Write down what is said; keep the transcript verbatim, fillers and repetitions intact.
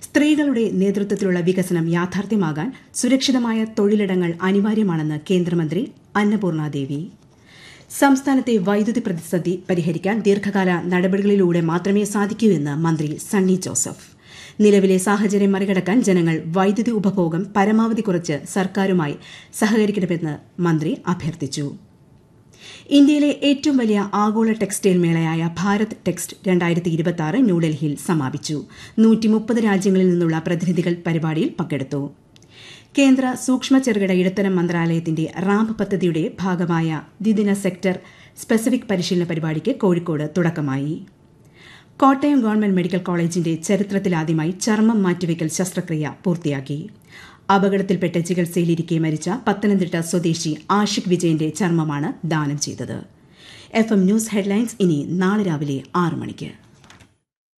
സ്ത്രീകളുടെ നേതൃത്വത്തിലുള്ള വികസനം യാഥാർത്ഥ്യമാകാൻ സുരക്ഷിതമായ തൊഴിലിടങ്ങൾ അനിവാര്യമാണെന്ന് കേന്ദ്രമന്ത്രി അന്നപൂർണ ദേവി. സംസ്ഥാനത്തെ വൈദ്യുതി പ്രതിസന്ധി പരിഹരിക്കാൻ ദീർഘകാല നടപടികളിലൂടെ മാത്രമേ സാധിക്കൂ എന്ന് മന്ത്രി സണ്ണി ജോസഫ്. നിലവിലെ സാഹചര്യം മറികടക്കാൻ ജനങ്ങൾ വൈദ്യുതി ഉപഭോഗം പരമാവധി കുറച്ച് സർക്കാരുമായി സഹകരിക്കണമെന്ന് മന്ത്രി അഭ്യർത്ഥിച്ചു. ഇന്ത്യയിലെ ഏറ്റവും വലിയ ആഗോള ടെക്സ്റ്റൈൽ മേളയായ ഭാരത് ടെക്സ്റ്റ് രണ്ടായിരത്തി ഇരുപത്തി ആറ് ന്യൂഡൽഹിയിൽ സമാപിച്ചു. നൂറ്റി മുപ്പത് രാജ്യങ്ങളിൽ നിന്നുള്ള പ്രതിനിധികൾ പരിപാടിയിൽ പങ്കെടുത്തു. കേന്ദ്ര സൂക്ഷ്മ ചെറുകിട ഇടത്തരം മന്ത്രാലയത്തിന്റെ റാംപ് പദ്ധതിയുടെ ഭാഗമായ ദ്വിദിന സെക്ടർ സ്പെസിഫിക് പരിശീലന പരിപാടിക്ക് കോഴിക്കോട് തുടക്കമായി. കോട്ടയം ഗവൺമെന്റ് മെഡിക്കൽ കോളേജിന്റെ ചരിത്രത്തിലാദ്യമായി ചർമ്മം മാറ്റിവയ്ക്കൽ ശസ്ത്രക്രിയ പൂർത്തിയാക്കി. അപകടത്തിൽപ്പെട്ട് ചികിത്സയിലിരിക്കെ മരിച്ച പത്തനംതിട്ട സ്വദേശി ആഷിഖ് വിജയന്റെ ചർമ്മമാണ് ദാനം ചെയ്തത്. എഫ് എം ന്യൂസ് ഹെഡ്ലൈൻസ് ഇനി നാളെ രാവിലെ ആറ് മണിക്ക്.